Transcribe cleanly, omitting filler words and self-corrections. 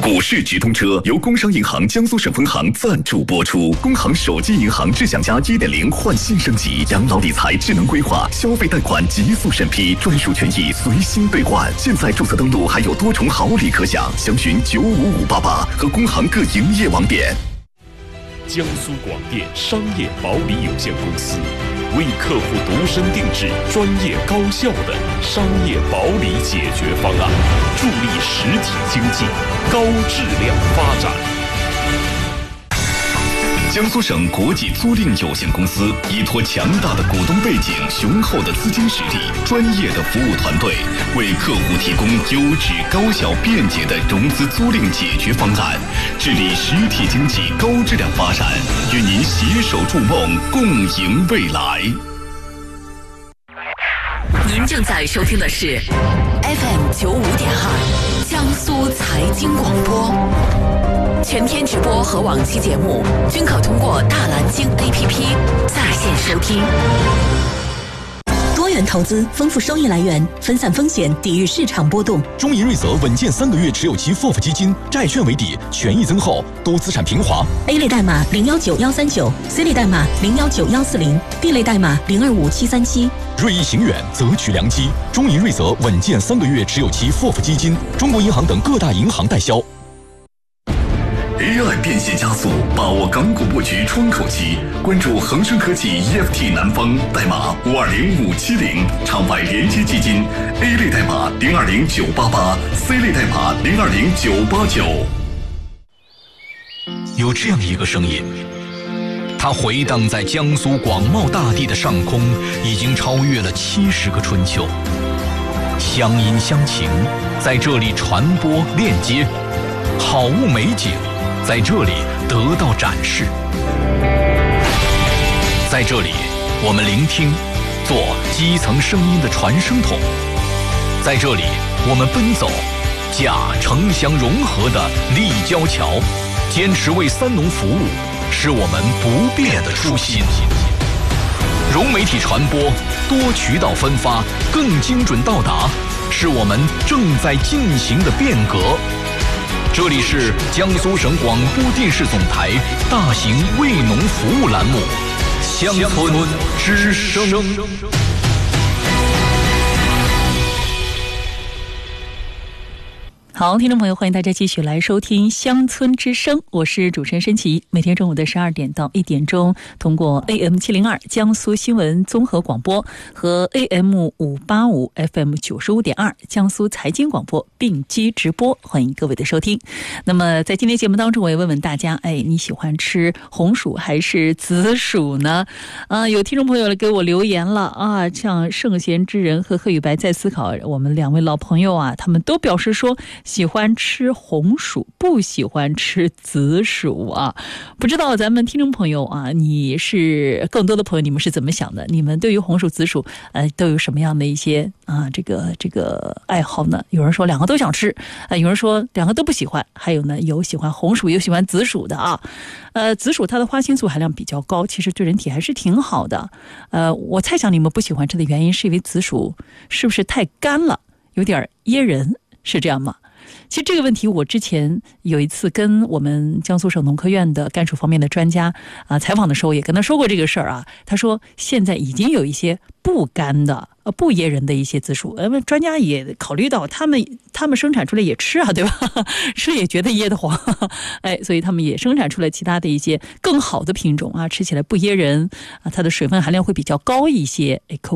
股市直通车由工商银行江苏省分行赞助播出。工行手机银行智享家 1.0 焕新升级，养老理财智能规划，消费贷款极速审批，专属权益随心兑换。现在注册登录还有多重好礼可享，详询95588和工行各营业网点。 江苏广电商业保理有限公司为客户度身定制、专业高效的商业保理解决方案，助力实体经济高质量发展。 江苏省国际租赁有限公司依托强大的股东背景、雄厚的资金实力、专业的服务团队，为客户提供优质、高效、便捷的融资租赁解决方案，致力实体经济高质量发展，与您携手筑梦，共赢未来。 您正在收听的是 FM 95.2江苏财经广播。全天直播和往期节目均可通过大蓝鲸 APP 在线收听。 多元投资，丰富收益来源，分散风险，抵御市场波动。 中银瑞泽稳健3个月持有期 FOF 基金，债券为底，权益增厚，多资产平滑。 A 类代码019139， C 类代码019140， D 类代码025737。 锐意行远，择取良机。中银瑞泽稳健3个月持有期 FOF 基金，中国银行等各大银行代销。 AI 变现加速，把握港股布局窗口期。关注恒生科技 EFT 南方，代码520570，场外连接基金 A 类代码020988， C 类代码020989。 有这样一个声音，它回荡在江苏广袤大地的上空，已经超越了70个春秋。乡音乡情在这里传播链接，好物美景在这里得到展示。在这里，我们聆听，做基层声音的传声筒。在这里，我们奔走，架城乡融合的立交桥，坚持为三农服务，是我们不变的初心。融媒体传播，多渠道分发，更精准到达，是我们正在进行的变革。这里是江苏省广播电视总台大型为农服务栏目《乡村之声》。 好，听众朋友，欢迎大家继续来收听《乡村之声》，我是主持人申琦。每天中午的12点到1点钟，通过 AM702 江苏新闻综合广播和 AM585 FM95.2 江苏财经广播并机直播，欢迎各位的收听。那么在今天节目当中，我也问问大家，你喜欢吃红薯还是紫薯呢？有听众朋友给我留言了啊，像圣贤之人和贺宇白在思考，我们2位老朋友啊，他们都表示说喜欢吃红薯，不喜欢吃紫薯啊。不知道咱们听众朋友啊，你是更多的朋友，你们是怎么想的？你们对于红薯、紫薯，都有什么样的一些这个爱好呢？有人说两个都想吃，有人说两个都不喜欢，还有呢，有喜欢红薯，有喜欢紫薯的啊。紫薯它的花青素含量比较高，其实对人体还是挺好的。我猜想你们不喜欢吃的原因，是因为紫薯是不是太干了，有点噎人，是这样吗？其实这个问题我之前有一次跟我们江苏省农科院的甘薯方面的专家采访的时候也跟他说过这个事儿啊。他说现在已经有一些不干的不噎人的一些紫薯，专家也考虑到他们生产出来也吃啊，对吧？吃也觉得噎得慌，所以他们也生产出来其他的一些更好的品种啊，吃起来不噎人啊，它的水分含量会比较高一些，口